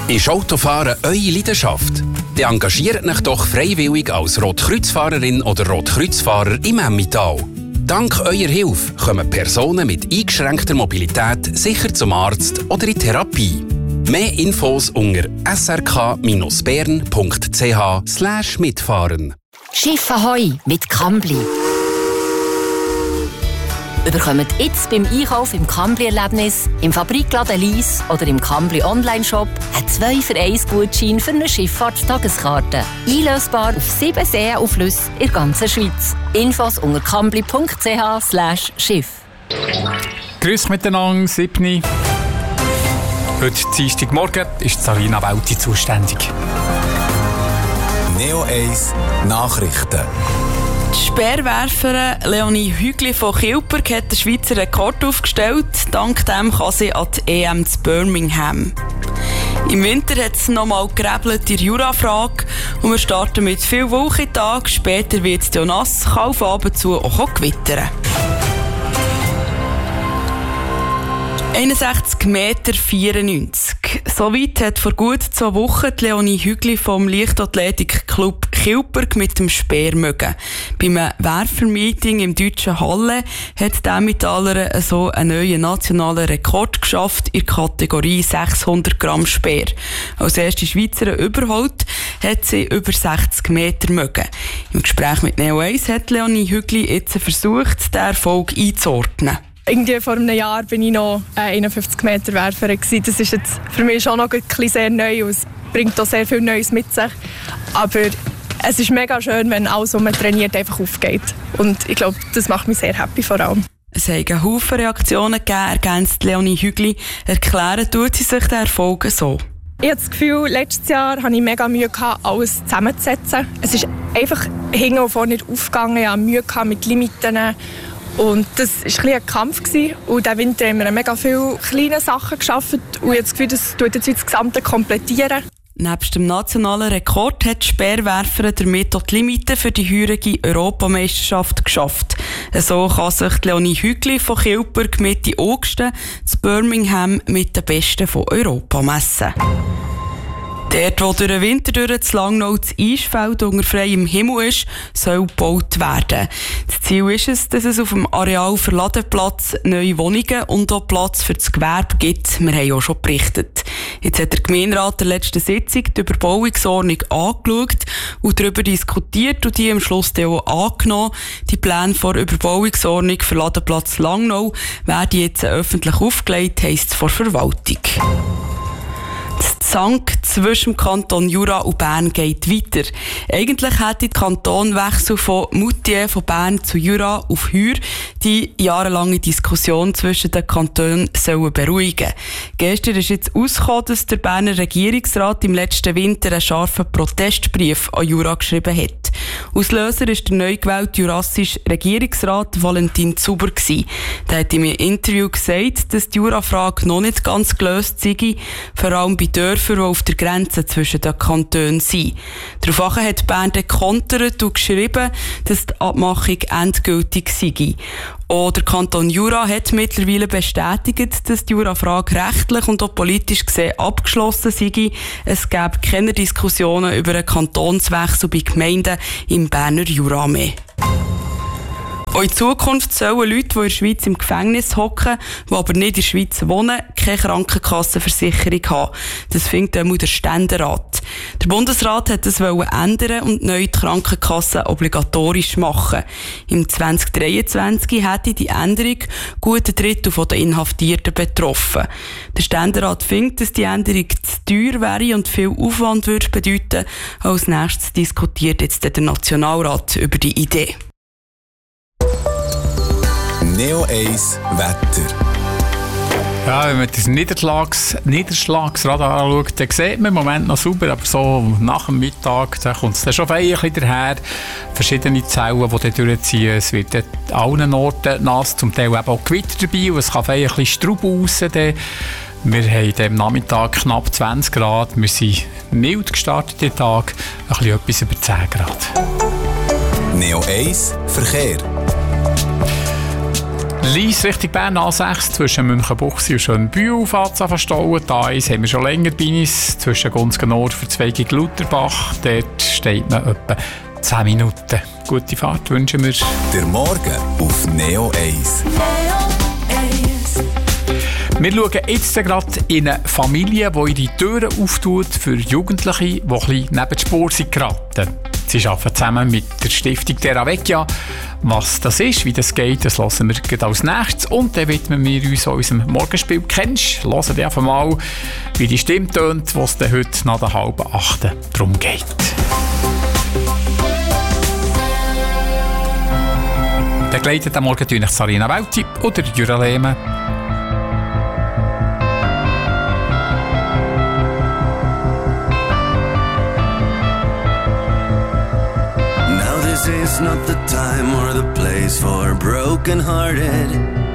Ist Autofahren eure Leidenschaft? Dann engagiert euch doch freiwillig als Rotkreuzfahrerin oder Rotkreuzfahrer im Emmental. Dank eurer Hilfe kommen Personen mit eingeschränkter Mobilität sicher zum Arzt oder in Therapie. Mehr Infos unter srk-bern.ch/mitfahren. Schiff Ahoi mit Kambly. Bekommt jetzt beim Einkauf im Kambly-Erlebnis, im Fabrikladen Lies oder im Kambly Online-Shop einen 2-für-1-Gutschein für eine Schifffahrtstageskarte. Einlösbar auf 7 Seen und Flüsse in der ganzen Schweiz. Infos unter kambly.ch/Schiff. Grüß miteinander, 7. Heute Dienstagmorgen ist Sarina Welti zuständig. Neo 1 Nachrichten. Die Speerwerferin Leonie Hügli von Kilberg hat den Schweizer Rekord aufgestellt. Dank dem kann sie an die EM zu Birmingham. Im Winter hat es nochmal gerebelt in der Jura-Frage und wir starten mit viel Wolkentag. Später wird es nass, kann auf Abend zu auch gewittern. 61,94 Meter. So weit hat vor gut 2 Wochen Leonie Hügli vom Leichtathletikclub Kilberg mit dem Speer mögen. Beim Werfermeeting im deutschen Halle hat die Emmentaler so einen neuen nationalen Rekord geschafft in der Kategorie 600 Gramm Speer. Als erste Schweizerin überholt hat sie über 60 Meter mögen. Im Gespräch mit Neo 1 hat Leonie Hügli jetzt versucht, den Erfolg einzuordnen. Irgendwie vor einem Jahr war ich noch 51 Meter Werferin. Das ist jetzt für mich schon noch ein bisschen sehr neu und es bringt auch sehr viel Neues mit sich. Aber es ist mega schön, wenn alles, was man trainiert, einfach aufgeht. Und ich glaube, das macht mich sehr happy vor allem. Es haben einen Haufen Reaktionen gegeben, ergänzt Leonie Hügli. Erklären tut sie sich den Erfolg so. Ich habe das Gefühl, letztes Jahr hatte ich mega Mühe, alles zusammenzusetzen. Es ist einfach hinten und vorne nicht aufgegangen. Ich hatte Mühe mit Limiten. Und das war ein Kampf. Und diesen Winter haben wir mega viele kleine Sachen geschafft. Und ich habe das Gefühl, das tut jetzt das Gesamte komplettieren. Nebst dem nationalen Rekord hat die Speerwerferin damit auch die Limite für die heurige Europameisterschaft geschafft. So kann sich Leonie Hügli von Kilberg Mitte August zu Birmingham mit den Besten von Europa messen. Dort, wo durch den Winter das Langnau das Eisfeld unter freiem Himmel ist, soll gebaut werden. Das Ziel ist es, dass es auf dem Areal für Ladeplatz neue Wohnungen und auch Platz für das Gewerbe gibt. Wir haben auch schon berichtet. Jetzt hat der Gemeinderat der letzten Sitzung die Überbauungsordnung angeschaut und darüber diskutiert und die am Schluss auch angenommen. Die Pläne der Überbauungsordnung für Ladeplatz Langnau werden jetzt öffentlich aufgelegt, heisst es vor Verwaltung. Das Zank zwischen dem Kanton Jura und Bern geht weiter. Eigentlich hätte der Kantonwechsel von Moutier von Bern zu Jura auf Hür die jahrelange Diskussion zwischen den Kantonen beruhigen. Gestern ist jetzt ausgekommen, dass der Berner Regierungsrat im letzten Winter einen scharfen Protestbrief an Jura geschrieben hat. Auslöser ist der neu gewählte jurassische Regierungsrat Valentin Zuber gewesen. Der hat in einem Interview gesagt, dass die Jura-Frage noch nicht ganz gelöst sei, vor allem bei Dörfern, die auf der Grenze zwischen den Kantonen sind. Daraufhin hat Bern gekontert und geschrieben, dass die Abmachung endgültig sei. Auch der Kanton Jura hat mittlerweile bestätigt, dass die Jura-Frage rechtlich und auch politisch gesehen abgeschlossen sei. Es gäbe keine Diskussionen über einen Kantonswechsel bei Gemeinden im Berner Jura mehr. Auch in Zukunft sollen Leute, die in der Schweiz im Gefängnis hocken, die aber nicht in der Schweiz wohnen, keine Krankenkassenversicherung haben. Das findet auch der Ständerat. Der Bundesrat hat das ändern und neu die Krankenkassen obligatorisch machen. Im 2023 hätte die Änderung gut ein Drittel der Inhaftierten betroffen. Der Ständerat findet, dass die Änderung zu teuer wäre und viel Aufwand würde bedeuten. Als nächstes diskutiert jetzt der Nationalrat über die Idee. Neo 1 Wetter. Ja, wenn man das Niederschlagsradar anschaut, dann sieht man im Moment noch sauber, aber so nach dem Mittag kommt es dann schon ein bisschen daher. Verschiedene Zellen, die dann durchziehen. Es wird an allen Orten nass, zum Teil eben auch Gewitter dabei und es kann ein bisschen Straub raus. Wir haben am Nachmittag knapp 20 Grad. Wir sind mild gestartet den Tag, etwas über 10 Grad. Neo 1 Verkehr. Lies Richtung Bern A6 zwischen Münchenbuchsee und Schönbühl fährt es verstauen. Die A1 haben wir schon länger bei uns. Zwischen Gunzgen Nord für 2 gegen Lutherbach. Dort steht man etwa 10 Minuten. Gute Fahrt wünschen wir. Der Morgen auf Neo 1. Wir schauen jetzt gerade in eine Familie, die ihre Türen auftut für Jugendliche, die ein bisschen neben die Spur sind geraten. Sie arbeiten zusammen mit der Stiftung Terra Vecchia. Was das ist, wie das geht, das hören wir als nächstes. Und dann widmen wir uns unserem Morgenspiel «Kennst». Hören wir einfach mal, wie die Stimme tönt, was es heute nach der 7:30 darum geht. Begleitet am Morgen natürlich Sarina Welti oder Jura Lehmann. This is not the time or the place for broken-hearted.